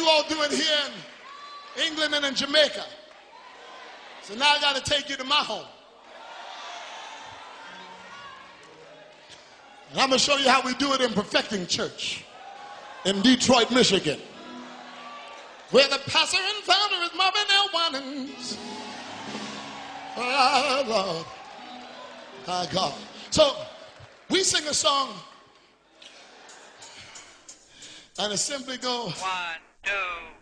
you all doing here in England and in Jamaica. So now I got to take you to my home. And I'm going to show you how we do it in Perfecting Church in Detroit, Michigan, where the pastor and founder is Marvin L. Winans. Oh, Lord. My God. So we sing a song, and it simply goes, 1, 2,